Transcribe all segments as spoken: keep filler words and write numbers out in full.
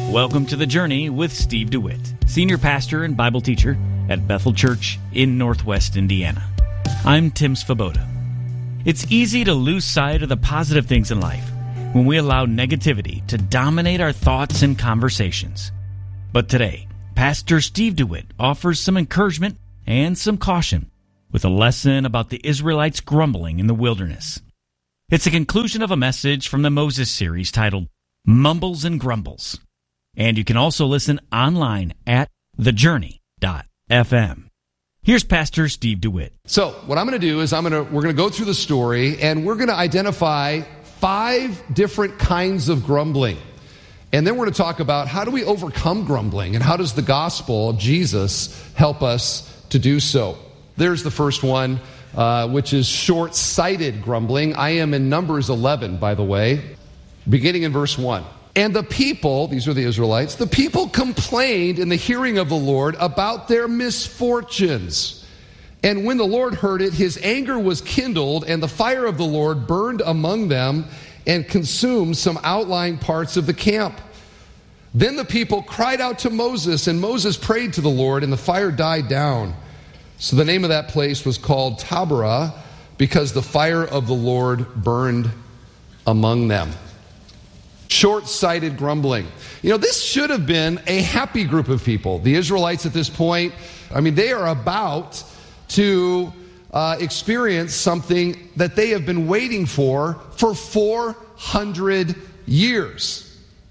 Welcome to The Journey with Steve DeWitt, Senior Pastor and Bible Teacher at Bethel Church in Northwest Indiana. I'm Tim Svoboda. It's easy to lose sight of the positive things in life when we allow negativity to dominate our thoughts and conversations. But today, Pastor Steve DeWitt offers some encouragement and some caution with a lesson about the Israelites grumbling in the wilderness. It's a conclusion of a message from the Moses series titled Mumbles and Grumbles. And you can also listen online at the journey dot f m. Here's Pastor Steve DeWitt. So what I'm going to do is I'm going to we're going to go through the story, and we're going to identify five different kinds of grumbling. And then we're going to talk about how do we overcome grumbling, and how does the gospel of Jesus help us to do so. There's the first one, uh, which is short-sighted grumbling. I am in Numbers eleven, by the way, beginning in verse one. And the people, these are the Israelites, the people complained in the hearing of the Lord about their misfortunes. And when the Lord heard it, his anger was kindled, and the fire of the Lord burned among them and consumed some outlying parts of the camp. Then the people cried out to Moses, and Moses prayed to the Lord, and the fire died down. So the name of that place was called Taberah, because the fire of the Lord burned among them. Short-sighted grumbling. You know, this should have been a happy group of people. The Israelites at this point, I mean, they are about to uh, experience something that they have been waiting for for four hundred years.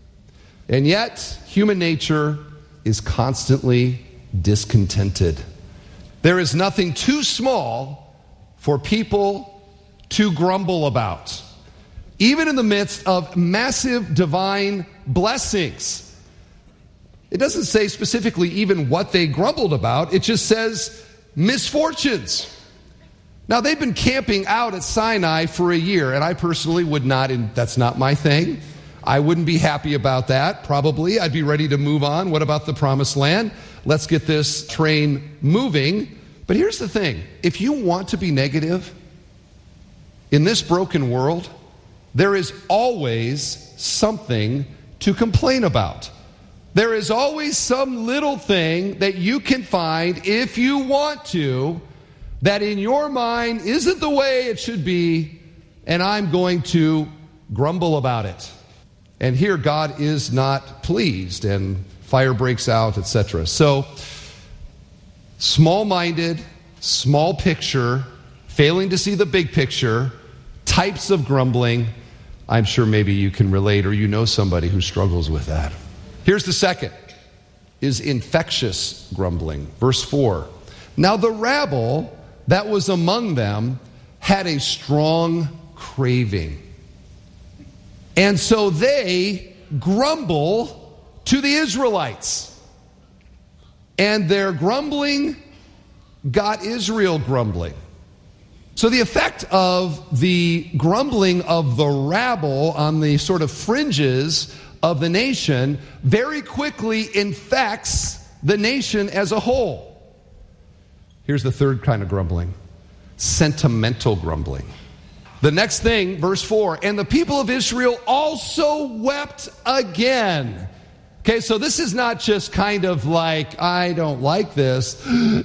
And yet, human nature is constantly discontented. There is nothing too small for people to grumble about, even in the midst of massive divine blessings. It doesn't say specifically even what they grumbled about. It just says misfortunes. Now, they've been camping out at Sinai for a year, and I personally would not, and that's not my thing. I wouldn't be happy about that, probably. I'd be ready to move on. What about the promised land? Let's get this train moving. But here's the thing. If you want to be negative in this broken world, there is always something to complain about. There is always some little thing that you can find, if you want to, that in your mind isn't the way it should be, and I'm going to grumble about it. And here God is not pleased, and fire breaks out, et cetera. So, small-minded, small picture, failing to see the big picture, types of grumbling. I'm sure maybe you can relate, or you know somebody who struggles with that. Here's the second, is infectious grumbling. Verse four. Now the rabble that was among them had a strong craving. And so they grumble to the Israelites. And their grumbling got Israel grumbling. So the effect of the grumbling of the rabble on the sort of fringes of the nation very quickly infects the nation as a whole. Here's the third kind of grumbling, sentimental grumbling. The next thing, verse four, and the people of Israel also wept again. Okay, so this is not just kind of like, I don't like this.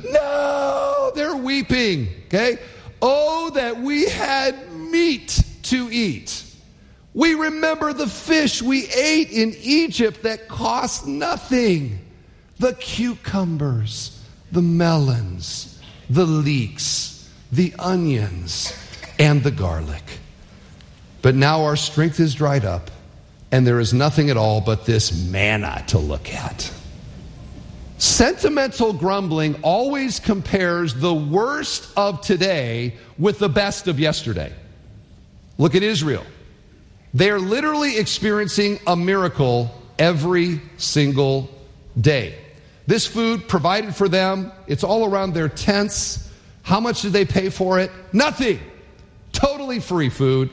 No, they're weeping, okay? Oh, that we had meat to eat. We remember the fish we ate in Egypt that cost nothing. The cucumbers, the melons, the leeks, the onions, and the garlic. But now our strength is dried up, and there is nothing at all but this manna to look at. Sentimental grumbling always compares the worst of today with the best of yesterday. Look at Israel. They are literally experiencing a miracle every single day. This food provided for them, it's all around their tents. How much did they pay for it? Nothing. Totally free food.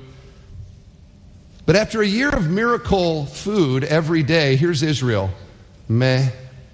But after a year of miracle food every day, here's Israel. Meh.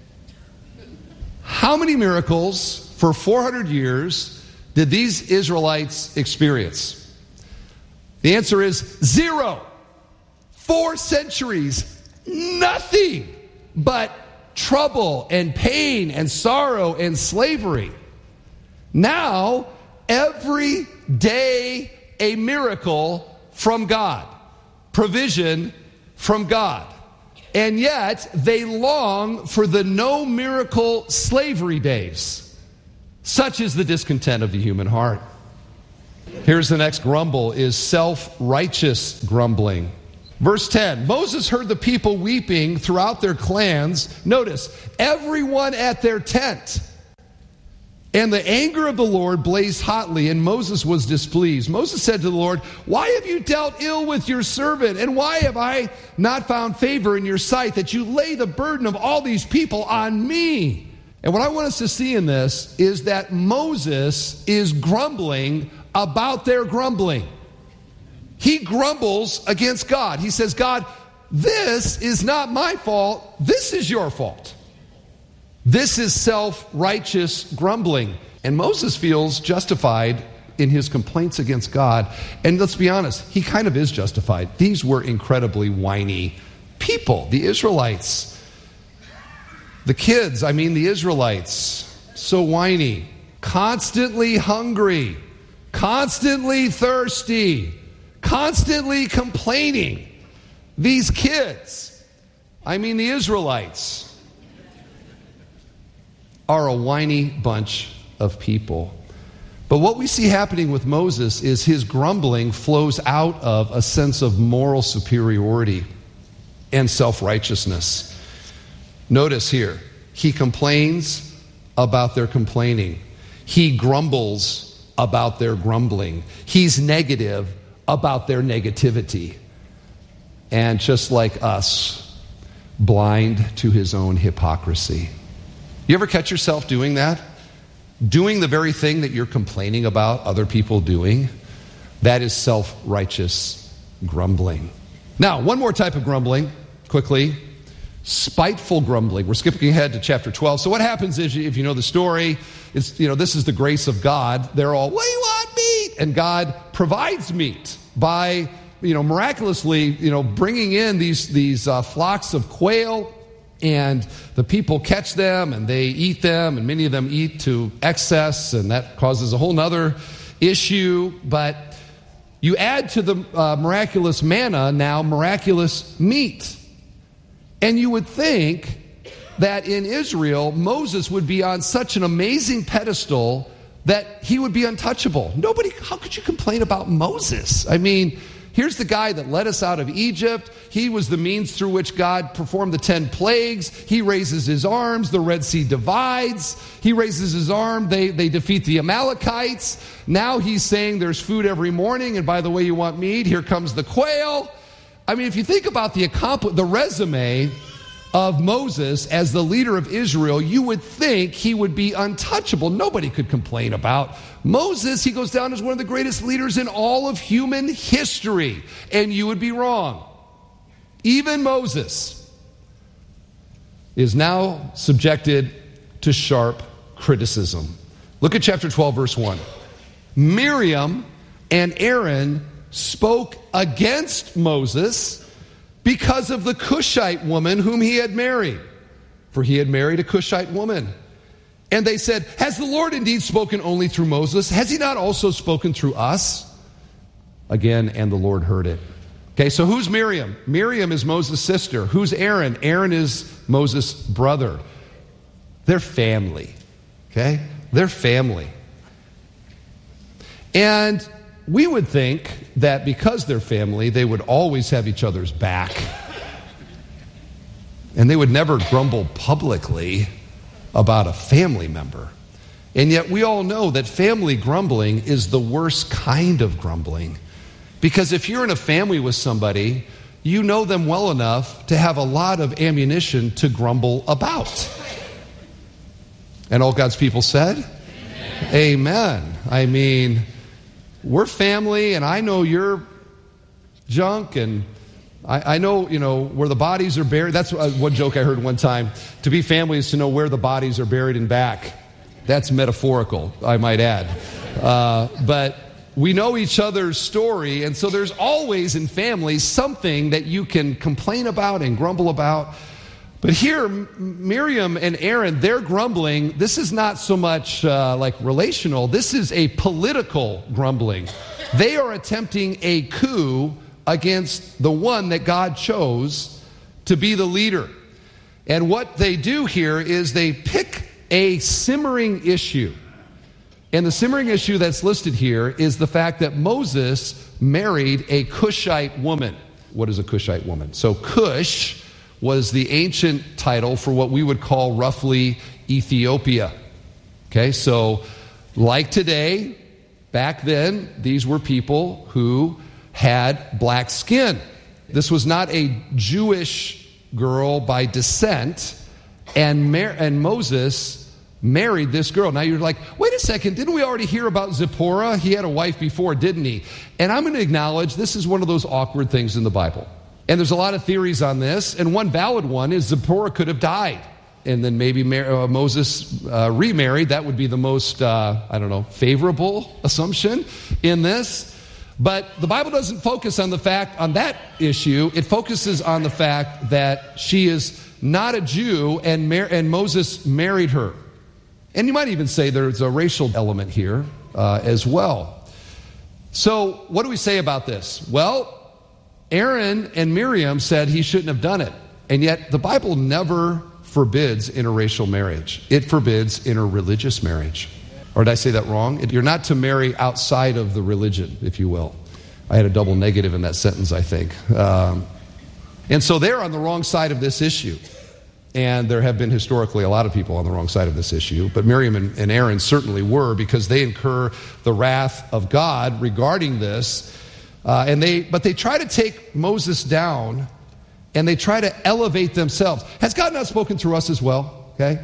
How many miracles for four hundred years did these Israelites experience? The answer is zero. Four centuries, nothing. but trouble and pain and sorrow and slavery. Now, every day a miracle from God, provision from God. And yet, they long for the no miracle slavery days. Such is the discontent of the human heart. Here's the next grumble, is self-righteous grumbling. Verse ten, Moses heard the people weeping throughout their clans. Notice, everyone at their tent. And the anger of the Lord blazed hotly, and Moses was displeased. Moses said to the Lord, why have you dealt ill with your servant? And why have I not found favor in your sight that you lay the burden of all these people on me? And what I want us to see in this is that Moses is grumbling about their grumbling. He grumbles against God. He says, God, this is not my fault. This is your fault. This is self-righteous grumbling. And Moses feels justified in his complaints against God. And let's be honest, he kind of is justified. These were incredibly whiny people, the Israelites. The kids, I mean the Israelites, so whiny, constantly hungry, constantly thirsty, constantly complaining. These kids, I mean the Israelites, are a whiny bunch of people. But what we see happening with Moses is his grumbling flows out of a sense of moral superiority and self-righteousness. Notice here, he complains about their complaining. He grumbles about their grumbling. He's negative about their negativity. And just like us, blind to his own hypocrisy. You ever catch yourself doing that? Doing the very thing that you're complaining about other people doing? That is self-righteous grumbling. Now, one more type of grumbling, quickly. Spiteful grumbling. We're skipping ahead to chapter twelve. So what happens is, if you know the story, it's, you know, this is the grace of God. They're all, what do you want, meat? And God provides meat by, you know, miraculously, you know, bringing in these, these uh, flocks of quail, and the people catch them and they eat them, and many of them eat to excess, and that causes a whole nother issue. But you add to the uh, miraculous manna now miraculous meat. And you would think that in Israel, Moses would be on such an amazing pedestal that he would be untouchable. Nobody, how could you complain about Moses? I mean, here's the guy that led us out of Egypt. He was the means through which God performed the ten plagues. He raises his arms, the Red Sea divides. He raises his arm, they, they defeat the Amalekites. Now he's saying there's food every morning, and by the way, you want meat, here comes the quail. I mean, if you think about the accompli- the resume of Moses as the leader of Israel, you would think he would be untouchable. Nobody could complain about Moses. He goes down as one of the greatest leaders in all of human history. And you would be wrong. Even Moses is now subjected to sharp criticism. Look at chapter twelve, verse one. Miriam and Aaron spoke against Moses because of the Cushite woman whom he had married. For he had married a Cushite woman. And they said, has the Lord indeed spoken only through Moses? Has he not also spoken through us? Again, and the Lord heard it. Okay, so who's Miriam? Miriam is Moses' sister. Who's Aaron? Aaron is Moses' brother. They're family. Okay? They're family. And we would think that because they're family, they would always have each other's back. And they would never grumble publicly about a family member. And yet we all know that family grumbling is the worst kind of grumbling. Because if you're in a family with somebody, you know them well enough to have a lot of ammunition to grumble about. And all God's people said? Amen. Amen. I mean, we're family, and I know you're junk, and I, I know, you know, where the bodies are buried. That's one joke I heard one time. To be family is to know where the bodies are buried and back. That's metaphorical, I might add. Uh, but we know each other's story, and so there's always in families something that you can complain about and grumble about. But here, M- Miriam and Aaron, they're grumbling. This is not so much uh, like relational. This is a political grumbling. They are attempting a coup against the one that God chose to be the leader. And what they do here is they pick a simmering issue. And the simmering issue that's listed here is the fact that Moses married a Cushite woman. What is a Cushite woman? So Cush was the ancient title for what we would call roughly Ethiopia. Okay, so like today, back then, these were people who had black skin. This was not a Jewish girl by descent, and, Mar- and Moses married this girl. Now you're like, wait a second, didn't we already hear about Zipporah? He had a wife before, didn't he? And I'm going to acknowledge this is one of those awkward things in the Bible. And there's a lot of theories on this, and one valid one is Zipporah could have died. And then maybe Mar- uh, Moses uh, remarried. That would be the most, uh, I don't know, favorable assumption in this. But the Bible doesn't focus on the fact, on that issue. It focuses on the fact that she is not a Jew, and, Mar- and Moses married her. And you might even say there's a racial element here uh, as well. So what do we say about this? Well, Aaron and Miriam said he shouldn't have done it. And yet the Bible never forbids interracial marriage. It forbids interreligious marriage. Or did I say that wrong? You're not to marry outside of the religion, if you will. I had a double negative in that sentence, I think. Um, and so they're on the wrong side of this issue. And there have been historically a lot of people on the wrong side of this issue. But Miriam and, and Aaron certainly were, because they incur the wrath of God regarding this. Uh, and they, but they try to take Moses down, and they try to elevate themselves. Has God not spoken through us as well? Okay?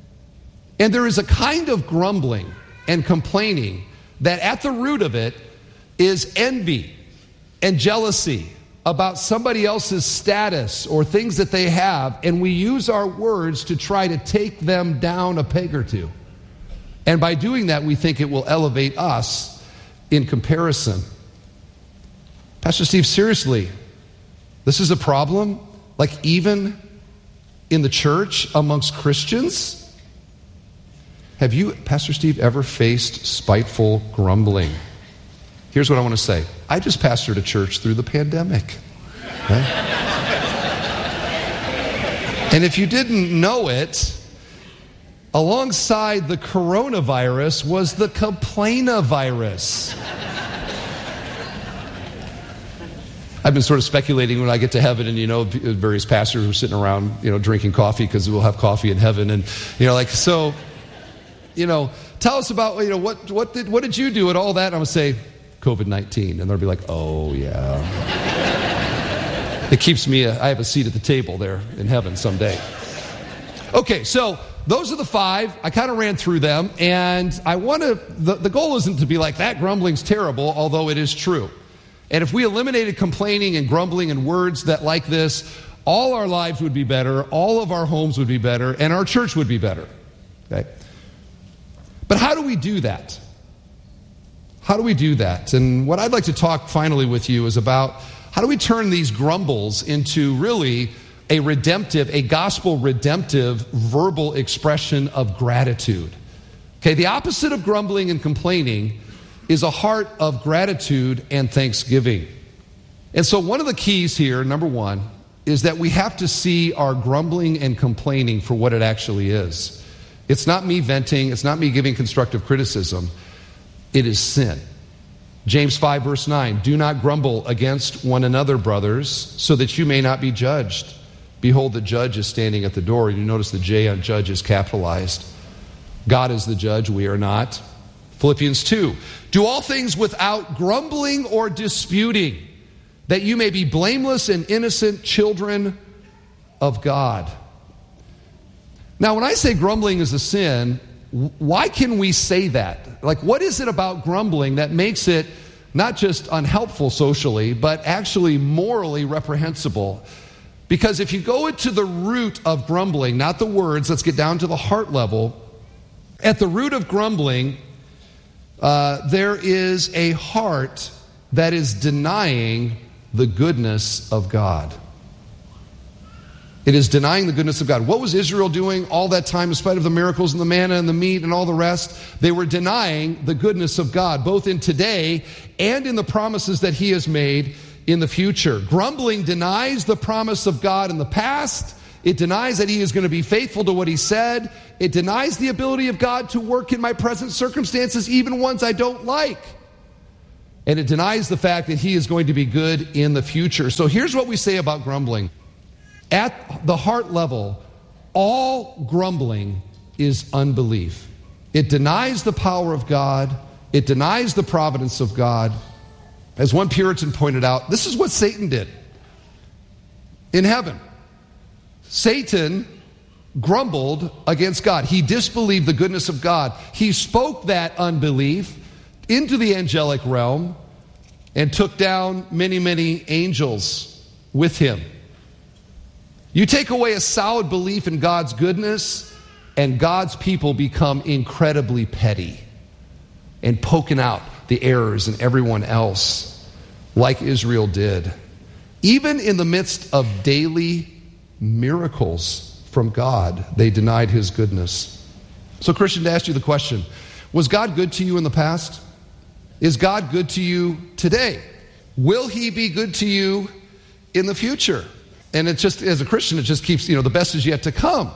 And there is a kind of grumbling and complaining that at the root of it is envy and jealousy about somebody else's status or things that they have, and we use our words to try to take them down a peg or two. And by doing that, we think it will elevate us in comparison. Pastor Steve, seriously, this is a problem? Like even in the church amongst Christians? Have you, Pastor Steve, ever faced spiteful grumbling? Here's what I want to say. I just pastored a church through the pandemic. Okay? And if you didn't know it, alongside the coronavirus was the complainavirus. I've been sort of speculating when I get to heaven, and you know, various pastors are sitting around, you know, drinking coffee because we'll have coffee in heaven, and you know, like so, you know, tell us about, you know, what what did what did you do at all that? And I'm gonna say COVID nineteen, and they'll be like, oh yeah. It keeps me. A, I have a seat at the table there in heaven someday. Okay, so those are the five. I kind of ran through them, and I want to. The, the goal isn't to be like that. Grumbling's terrible, although it is true. And if we eliminated complaining and grumbling and words that like this, all our lives would be better, all of our homes would be better, and our church would be better. Okay? But how do we do that? How do we do that? And what I'd like to talk finally with you is about how do we turn these grumbles into really a redemptive, a gospel redemptive verbal expression of gratitude. Okay, the opposite of grumbling and complaining is a heart of gratitude and thanksgiving. And so one of the keys here, number one, is that we have to see our grumbling and complaining for what it actually is. It's not me venting, it's not me giving constructive criticism. It is sin. James five verse nine, do not grumble against one another, brothers, so that you may not be judged. Behold, the judge is standing at the door. You notice the J on judge is capitalized. God is the judge, we are not. Philippians two, do all things without grumbling or disputing, that you may be blameless and innocent children of God. Now, when I say grumbling is a sin, why can we say that? Like, what is it about grumbling that makes it not just unhelpful socially, but actually morally reprehensible? Because if you go into the root of grumbling, not the words, let's get down to the heart level. At the root of grumbling, uh, there is a heart that is denying the goodness of God. It is denying the goodness of God. What was Israel doing all that time in spite of the miracles and the manna and the meat and all the rest? They were denying the goodness of God, both in today and in the promises that he has made in the future. Grumbling denies the promise of God in the past. It denies that he is going to be faithful to what he said. It denies the ability of God to work in my present circumstances, even ones I don't like. And it denies the fact that he is going to be good in the future. So here's what we say about grumbling. At the heart level, all grumbling is unbelief. It denies the power of God. It denies the providence of God. As one Puritan pointed out, this is what Satan did in heaven. Satan grumbled against God. He disbelieved the goodness of God. He spoke that unbelief into the angelic realm and took down many, many angels with him. You take away a solid belief in God's goodness, and God's people become incredibly petty and poking out the errors in everyone else, like Israel did. Even in the midst of daily miracles from God, they denied his goodness. So, Christian, to ask you the question, was God good to you in the past? Is God good to you today? Will he be good to you in the future? And it just, as a Christian, it just keeps, you know, the best is yet to come.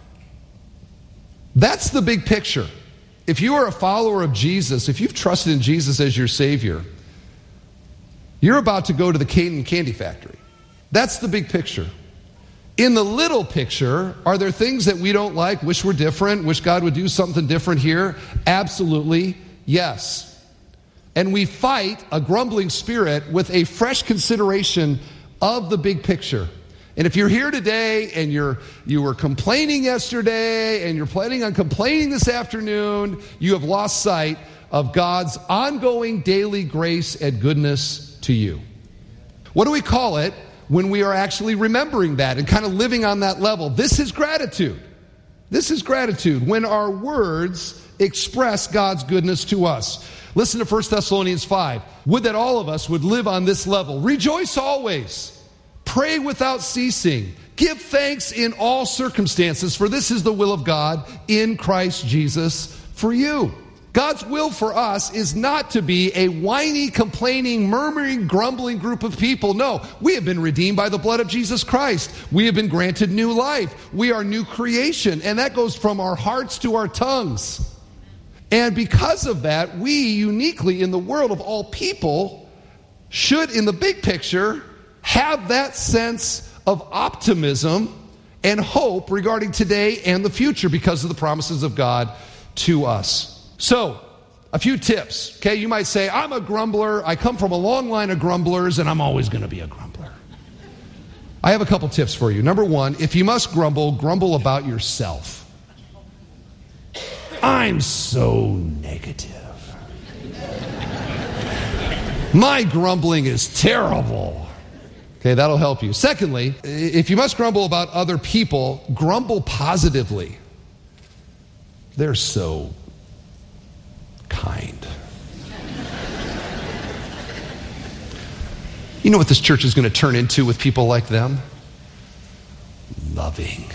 That's the big picture. If you are a follower of Jesus, if you've trusted in Jesus as your Savior, you're about to go to the Canaan Candy Factory. That's the big picture. In the little picture, are there things that we don't like, wish were different, wish God would do something different here? Absolutely, yes. And we fight a grumbling spirit with a fresh consideration of the big picture. And if you're here today and you're you were complaining yesterday and you're planning on complaining this afternoon, you have lost sight of God's ongoing daily grace and goodness to you. What do we call it when we are actually remembering that and kind of living on that level? This is gratitude. This is gratitude when our words express God's goodness to us. Listen to First Thessalonians five. Would that all of us would live on this level. Rejoice always. Pray without ceasing. Give thanks in all circumstances, for this is the will of God in Christ Jesus for you. God's will for us is not to be a whiny, complaining, murmuring, grumbling group of people. No, we have been redeemed by the blood of Jesus Christ. We have been granted new life. We are new creation, and that goes from our hearts to our tongues. And because of that, we uniquely in the world of all people should, in the big picture, have that sense of optimism and hope regarding today and the future because of the promises of God to us. So, a few tips. Okay, you might say, I'm a grumbler. I come from a long line of grumblers, and I'm always going to be a grumbler. I have a couple tips for you. Number one, if you must grumble, grumble about yourself. I'm so negative. My grumbling is terrible. Okay, that'll help you. Secondly, if you must grumble about other people, grumble positively. They're so kind. You know what this church is going to turn into with people like them? Loving.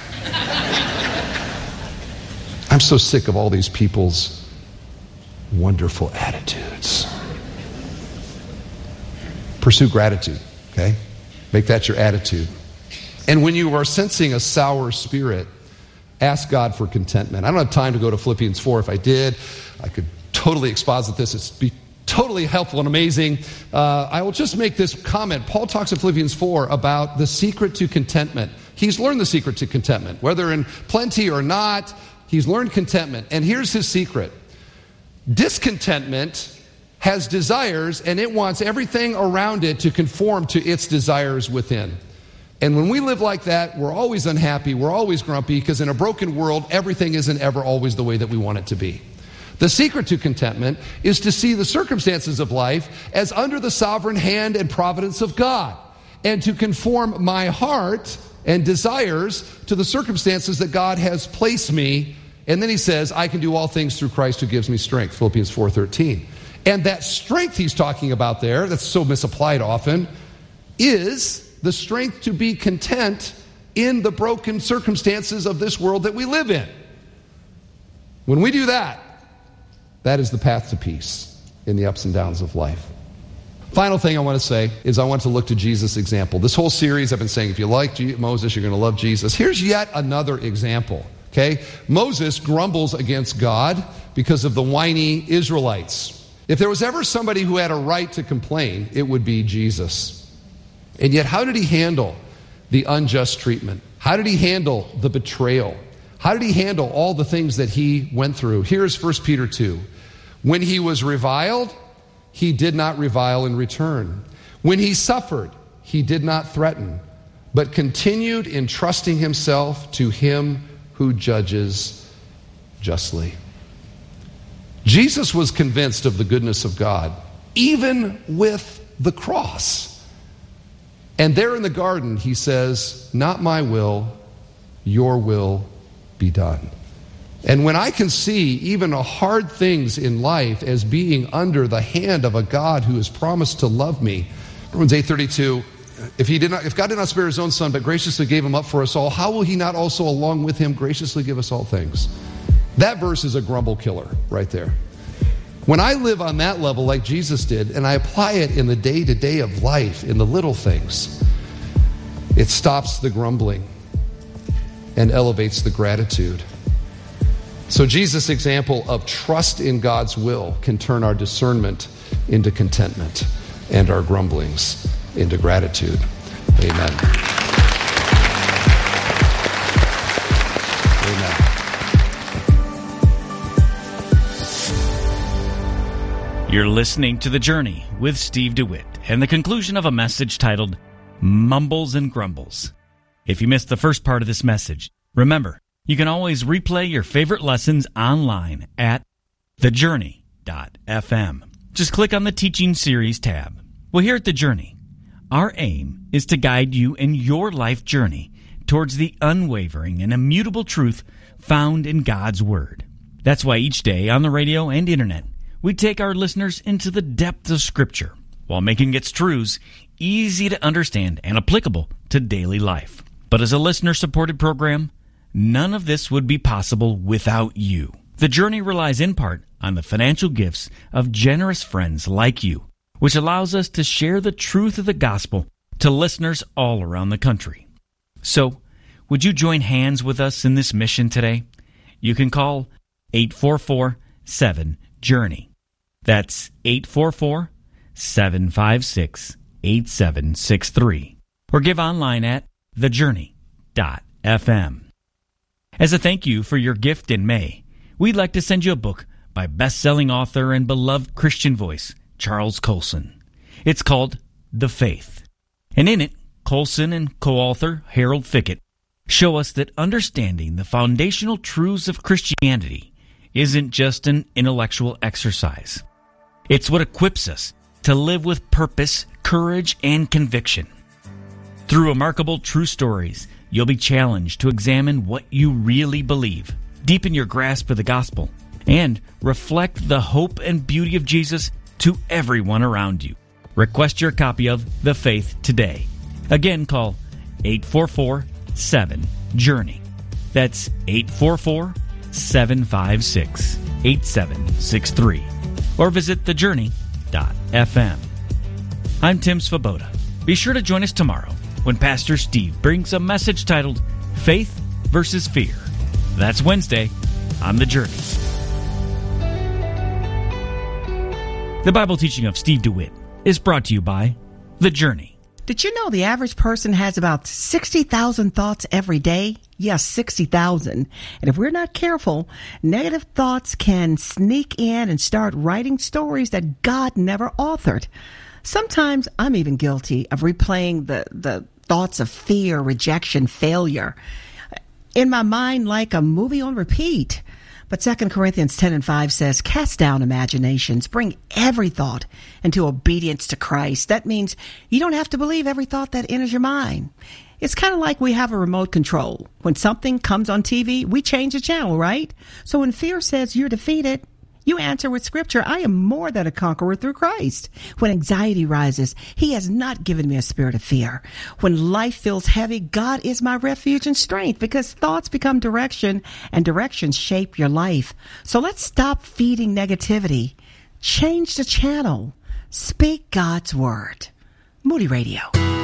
I'm so sick of all these people's wonderful attitudes. Pursue gratitude. Okay? Make that your attitude. And when you are sensing a sour spirit, ask God for contentment. I don't have time to go to Philippians four. If I did, I could totally exposit this. It'd be totally helpful and amazing. Uh, I will just make this comment. Paul talks in Philippians four about the secret to contentment. He's learned the secret to contentment. Whether in plenty or not, he's learned contentment. And here's his secret. Discontentment has desires, and it wants everything around it to conform to its desires within. And when we live like that, we're always unhappy, we're always grumpy, because in a broken world, everything isn't ever always the way that we want it to be. The secret to contentment is to see the circumstances of life as under the sovereign hand and providence of God, and to conform my heart and desires to the circumstances that God has placed me. And then he says, I can do all things through Christ who gives me strength, Philippians four thirteen. And that strength he's talking about there, that's so misapplied often, is the strength to be content in the broken circumstances of this world that we live in. When we do that, that is the path to peace in the ups and downs of life. Final thing I want to say is I want to look to Jesus' example. This whole series I've been saying, if you like G- Moses, you're going to love Jesus. Here's yet another example, okay? Moses grumbles against God because of the whiny Israelites. If there was ever somebody who had a right to complain, it would be Jesus. And yet, how did he handle the unjust treatment? How did he handle the betrayal? How did he handle all the things that he went through? Here's First Peter two. When he was reviled, he did not revile in return. When he suffered, he did not threaten, but continued entrusting himself to him who judges justly. Jesus was convinced of the goodness of God, even with the cross. And there in the garden, he says, not my will, your will be done. And when I can see even hard things in life as being under the hand of a God who has promised to love me, Romans eight thirty-two, if he did not, if God did not spare his own son, but graciously gave him up for us all, how will he not also along with him graciously give us all things? That verse is a grumble killer right there. When I live on that level like Jesus did, and I apply it in the day-to-day of life, in the little things, it stops the grumbling and elevates the gratitude. So Jesus' example of trust in God's will can turn our discernment into contentment and our grumblings into gratitude. Amen. Amen. You're listening to The Journey with Steve DeWitt and the conclusion of a message titled Mumbles and Grumbles. If you missed the first part of this message, remember, you can always replay your favorite lessons online at the journey dot f m. Just click on the Teaching Series tab. Well, here at The Journey, our aim is to guide you in your life journey towards the unwavering and immutable truth found in God's Word. That's why each day on the radio and internet, we take our listeners into the depth of Scripture while making its truths easy to understand and applicable to daily life. But as a listener-supported program, none of this would be possible without you. The Journey relies in part on the financial gifts of generous friends like you, which allows us to share the truth of the gospel to listeners all around the country. So, would you join hands with us in this mission today? You can call eight four four, seven, journey. That's eight four four, seven five six, eight seven six three. Or give online at the journey dot f m. As a thank you for your gift in May, we'd like to send you a book by best-selling author and beloved Christian voice, Charles Colson. It's called The Faith. And in it, Colson and co-author Harold Fickett show us that understanding the foundational truths of Christianity isn't just an intellectual exercise. It's what equips us to live with purpose, courage, and conviction. Through remarkable true stories, you'll be challenged to examine what you really believe, deepen your grasp of the gospel, and reflect the hope and beauty of Jesus to everyone around you. Request your copy of The Faith today. Again, call eight four four, seven, journey. That's eight four four, seven five six, eight seven six three. Or visit the journey dot f m. I'm Tim Svoboda. Be sure to join us tomorrow when Pastor Steve brings a message titled Faith versus Fear. That's Wednesday on The Journey. The Bible teaching of Steve DeWitt is brought to you by The Journey. Did you know the average person has about sixty thousand thoughts every day? Yes, sixty thousand. And if we're not careful, negative thoughts can sneak in and start writing stories that God never authored. Sometimes I'm even guilty of replaying the, the thoughts of fear, rejection, failure in my mind like a movie on repeat. But Second Corinthians ten and five says, cast down imaginations, bring every thought into obedience to Christ. That means you don't have to believe every thought that enters your mind. It's kind of like we have a remote control. When something comes on T V, we change the channel, right? So when fear says you're defeated, You answer with Scripture, I am more than a conqueror through Christ. When anxiety rises, He has not given me a spirit of fear. When life feels heavy, God is my refuge and strength, because thoughts become direction and directions shape your life. So let's stop feeding negativity. Change the channel. Speak God's word. Moody Radio.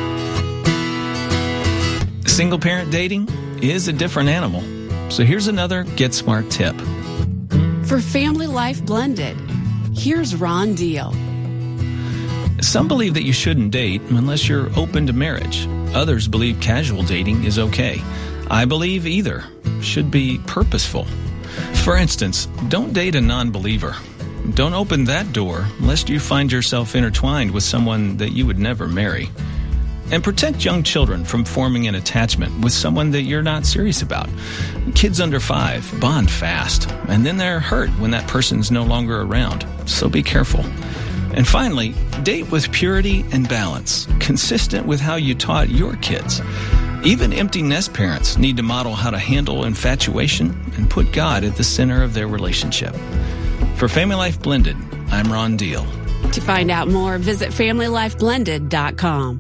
Single parent dating is a different animal. So here's another Get Smart tip. For Family Life Blended, here's Ron Deal. Some believe that you shouldn't date unless you're open to marriage. Others believe casual dating is okay. I believe either should be purposeful. For instance, don't date a non-believer. Don't open that door lest you find yourself intertwined with someone that you would never marry. And protect young children from forming an attachment with someone that you're not serious about. Kids under five bond fast, and then they're hurt when that person's no longer around. So be careful. And finally, date with purity and balance, consistent with how you taught your kids. Even empty nest parents need to model how to handle infatuation and put God at the center of their relationship. For Family Life Blended, I'm Ron Deal. To find out more, visit family life blended dot com.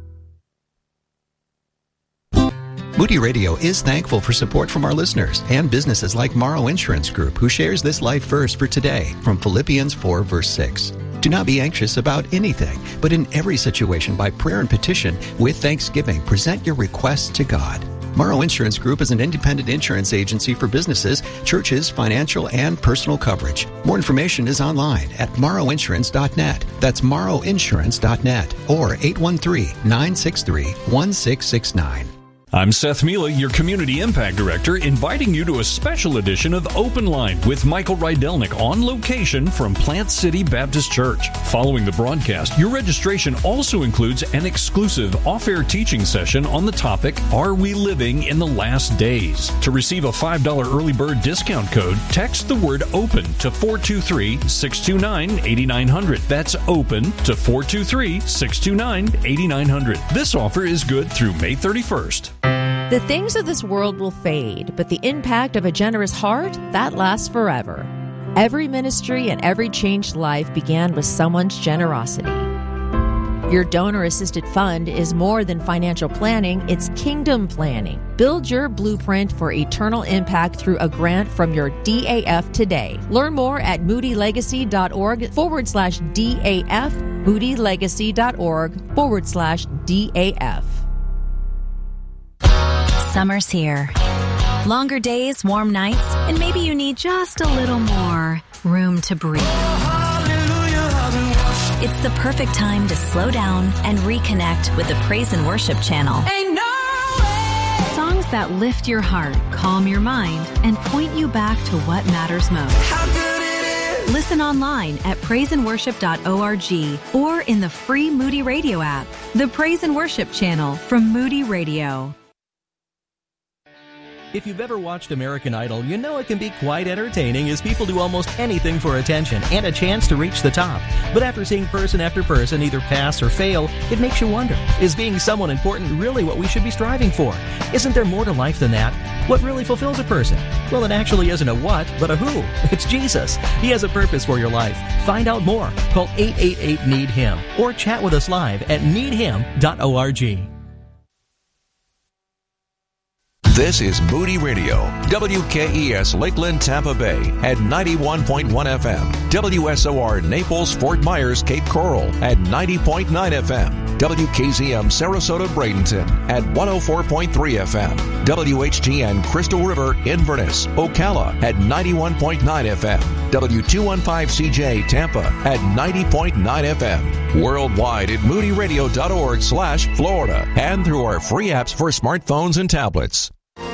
Moody Radio is thankful for support from our listeners and businesses like Morrow Insurance Group, who shares this life verse for today from Philippians four, verse six. Do not be anxious about anything, but in every situation by prayer and petition, with thanksgiving, present your requests to God. Morrow Insurance Group is an independent insurance agency for businesses, churches, financial, and personal coverage. More information is online at morrow insurance dot net. That's morrow insurance dot net or eight one three, nine six three, one six six nine. I'm Seth Mila, your Community Impact Director, inviting you to a special edition of Open Line with Michael Rydelnik on location from Plant City Baptist Church. Following the broadcast, your registration also includes an exclusive off-air teaching session on the topic, Are We Living in the Last Days? To receive a five dollars early bird discount code, text the word OPEN to four two three, six two nine, eight nine zero zero. That's OPEN to four two three, six two nine, eight nine zero zero. This offer is good through May thirty-first. The things of this world will fade, but the impact of a generous heart, that lasts forever. Every ministry and every changed life began with someone's generosity. Your donor-assisted fund is more than financial planning, it's kingdom planning. Build your blueprint for eternal impact through a grant from your D A F today. Learn more at moodylegacy.org forward slash DAF, moodylegacy.org forward slash DAF. Summer's here. Longer days, warm nights, and maybe you need just a little more room to breathe. It's the perfect time to slow down and reconnect with the Praise and Worship channel. Ain't no way. Songs that lift your heart, calm your mind, and point you back to what matters most. How good it is. Listen online at praise and worship dot org or in the free Moody Radio app. The Praise and Worship channel from Moody Radio. If you've ever watched American Idol, you know it can be quite entertaining as people do almost anything for attention and a chance to reach the top. But after seeing person after person either pass or fail, it makes you wonder, is being someone important really what we should be striving for? Isn't there more to life than that? What really fulfills a person? Well, it actually isn't a what, but a who. It's Jesus. He has a purpose for your life. Find out more. Call eight eight eight, need him or chat with us live at need him dot org. This is Moody Radio, W K E S Lakeland, Tampa Bay at ninety-one point one F M, W S O R Naples, Fort Myers, Cape Coral at ninety point nine F M, W K Z M Sarasota, Bradenton at one oh four point three F M, W H G N Crystal River, Inverness, Ocala at ninety-one point nine F M, W two fifteen C J Tampa at ninety point nine F M, worldwide at moody radio dot org slash Florida and through our free apps for smartphones and tablets.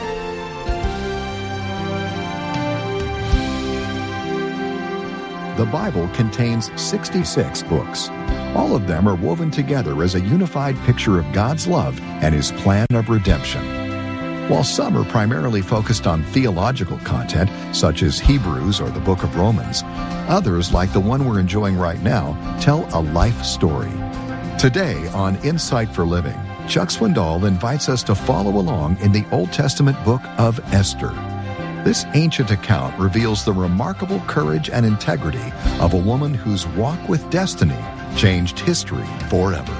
The Bible contains sixty-six books. All of them are woven together as a unified picture of God's love and His plan of redemption. While some are primarily focused on theological content, such as Hebrews or the Book of Romans, others, like the one we're enjoying right now, tell a life story. Today on Insight for Living, Chuck Swindoll invites us to follow along in the Old Testament book of Esther. This ancient account reveals the remarkable courage and integrity of a woman whose walk with destiny changed history forever.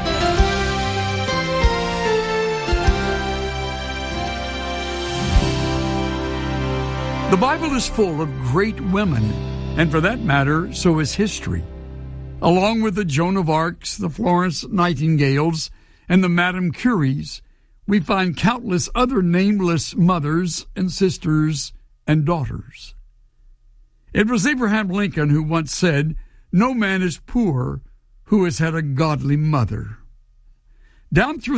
The Bible is full of great women, and for that matter, so is history. Along with the Joan of Arcs, the Florence Nightingales, and the Madame Curies, we find countless other nameless mothers and sisters and daughters. It was Abraham Lincoln who once said, "No man is poor who has had a godly mother." Down through